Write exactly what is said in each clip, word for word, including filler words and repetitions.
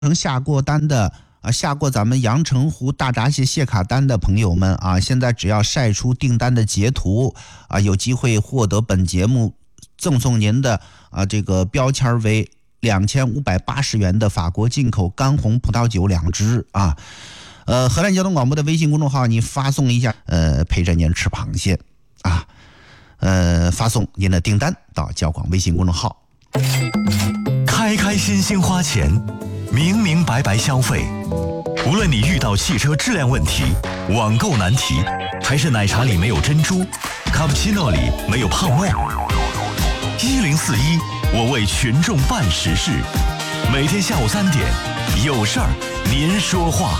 下过单的啊，下过咱们阳澄湖大闸蟹蟹卡单的朋友们啊，现在只要晒出订单的截图啊，有机会获得本节目赠送您的啊这个标签为两千五百八十元的法国进口干红葡萄酒两支啊。呃，河南交通广播的微信公众号，你发送一下，呃，陪着您吃螃蟹啊，呃，发送您的订单到交广微信公众号。 开开心心花钱，明明白白消费。无论你遇到汽车质量问题、网购难题，还是奶茶里没有珍珠，卡布奇诺里没有泡沫，一零四一，我为群众办实事。每天下午三点，有事儿您说话。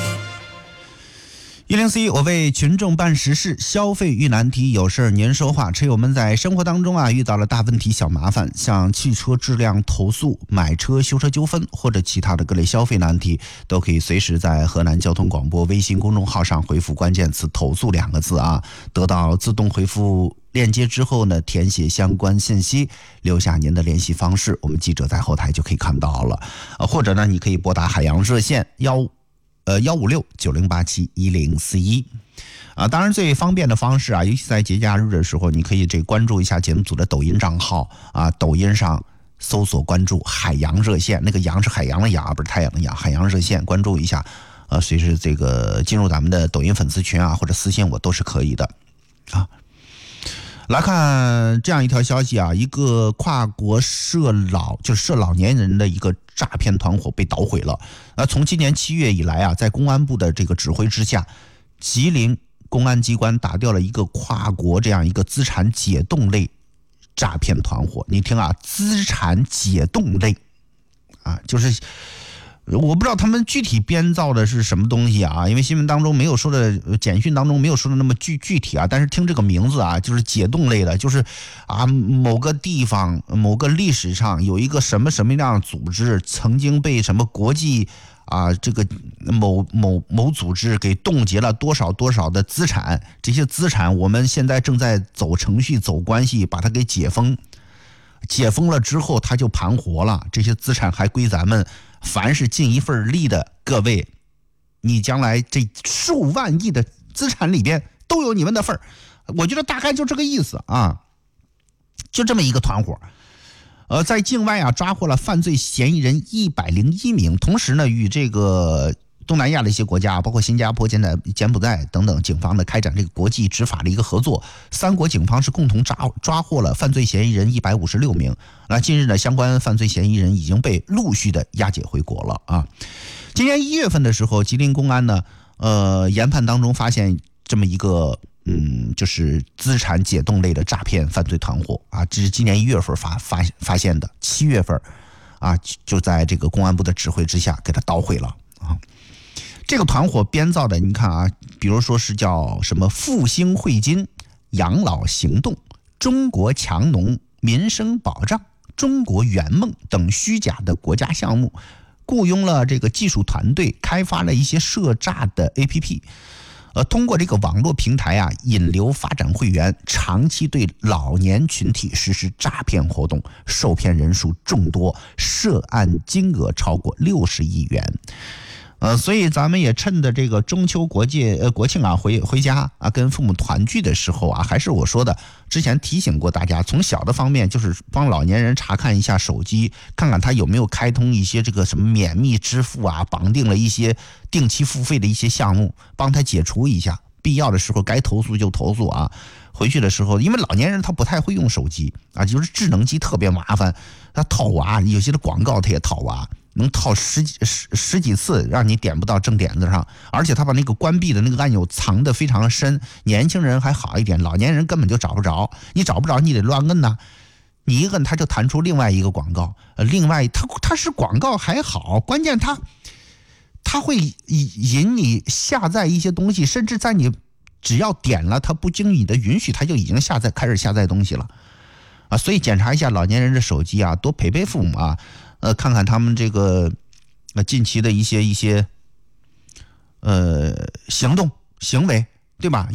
一零四一，我为群众办实事，消费遇难题，有事您说话。车友们在生活当中啊遇到了大问题小麻烦，像汽车质量投诉、买车修车纠纷或者其他的各类消费难题，都可以随时在河南交通广播微信公众号上回复关键词投诉两个字啊，得到自动回复链接之后呢，填写相关信息，留下您的联系方式，我们记者在后台就可以看到了。呃，或者呢，你可以拨打海洋热线幺呃幺五六九零八七一零四一。啊，当然最方便的方式啊，尤其在节假日的时候，你可以这关注一下节目组的抖音账号啊，抖音上搜索关注海洋热线，那个洋是海洋的洋，不是太阳的阳，海洋热线关注一下，呃，随时这个进入咱们的抖音粉丝群啊，或者私信我都是可以的啊。来看这样一条消息啊，一个跨国涉老就是涉老年人的一个诈骗团伙被捣毁了。那从今年七月以来啊，在公安部的这个指挥之下，吉林公安机关打掉了一个跨国这样一个资产解冻类诈骗团伙。你听啊，资产解冻类啊，就是我不知道他们具体编造的是什么东西啊，因为新闻当中没有说的，简讯当中没有说的那么具具体啊，但是听这个名字啊，就是解冻类的，就是啊某个地方某个历史上有一个什么什么样的组织曾经被什么国际啊这个某某某组织给冻结了多少多少的资产，这些资产我们现在正在走程序走关系把它给解封，解封了之后它就盘活了，这些资产还归咱们。凡是尽一份力的各位，你将来这数万亿的资产里边都有你们的份儿，我觉得大概就这个意思啊，就这么一个团伙。呃，在境外啊抓获了犯罪嫌疑人一百零一名，同时呢与这个东南亚的一些国家，包括新加坡、柬埔寨、柬埔寨等等警方呢开展这个国际执法的一个合作，三国警方是共同抓抓获了犯罪嫌疑人一百五十六名。那近日呢，相关犯罪嫌疑人已经被陆续的押解回国了啊。今年一月份的时候，吉林公安呢，呃，研判当中发现这么一个嗯，就是资产解冻类的诈骗犯罪团伙啊，这是今年一月份发发发现的，七月份啊就在这个公安部的指挥之下给他捣毁了啊。这个团伙编造的，你看啊，比如说是叫什么复兴汇金、养老行动、中国强农、民生保障、中国圆梦等虚假的国家项目，雇佣了这个技术团队，开发了一些涉诈的 A P P， 呃，通过这个网络平台啊，引流发展会员，长期对老年群体实施诈骗活动，受骗人数众多，涉案金额超过六十亿元。呃，所以咱们也趁着这个中秋国界呃国庆啊回回家啊跟父母团聚的时候啊，还是我说的之前提醒过大家，从小的方面就是帮老年人查看一下手机，看看他有没有开通一些这个什么免密支付啊，绑定了一些定期付费的一些项目，帮他解除一下，必要的时候该投诉就投诉啊。回去的时候，因为老年人他不太会用手机啊，就是智能机特别麻烦，他套娃，有些的广告他也套娃。能套十几十十几次，让你点不到正点子上，而且他把那个关闭的那个按钮藏得非常深。年轻人还好一点，老年人根本就找不着。你找不着，你得乱摁呐。你一摁，它就弹出另外一个广告。呃，另外，它它是广告还好，关键它它会引你下载一些东西，甚至在你只要点了，它不经你的允许，它就已经下载开始下载东西了。啊，所以检查一下老年人的手机啊，多陪陪父母啊。呃，看看他们这个呃近期的一些一些呃行动行为，对吧？